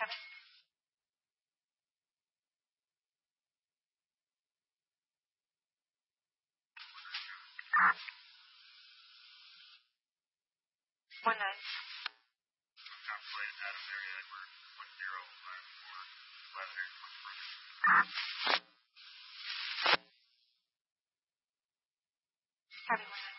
Kevin. One nine. Adam Mary Edward 1054 11. Kevin 1